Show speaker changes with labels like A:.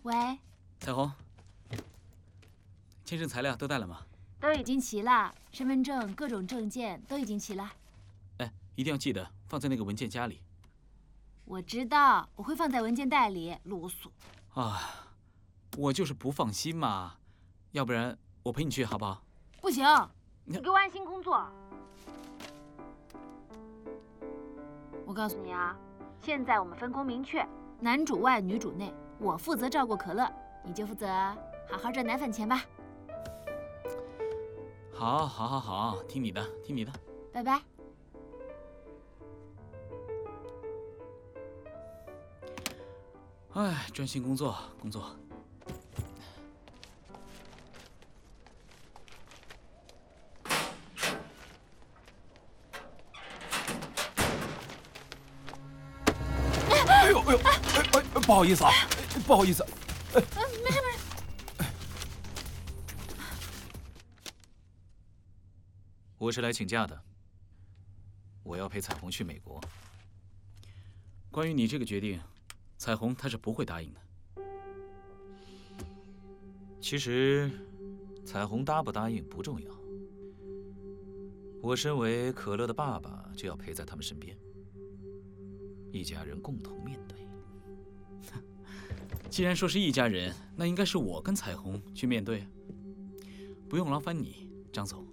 A: 喂，
B: 彩虹，签证材料都带了吗？
A: 都已经齐了，身份证、各种证件都已经齐了。
B: 哎，一定要记得放在那个文件夹里。
A: 我知道，我会放在文件袋里。啰嗦。
B: 啊，我就是不放心嘛，要不然我陪你去好不好？
A: 不行，你给我安心工作。我告诉你啊，现在我们分工明确，男主外女主内，我负责照顾可乐，你就负责好好赚奶粉钱吧。
B: 好，听你的，听你的。
A: 拜拜。
B: 哎，专心工作，工作。
C: 哎呦，不好意思啊，不好意思。
A: 没事。
D: 我是来请假的，我要陪彩虹去美国。
B: 关于你这个决定，彩虹她是不会答应的。
D: 其实，彩虹答不答应不重要。我身为可乐的爸爸，就要陪在他们身边，一家人共同面对。
B: 既然说是一家人，那应该是我跟彩虹去面对，不用劳烦你，张总。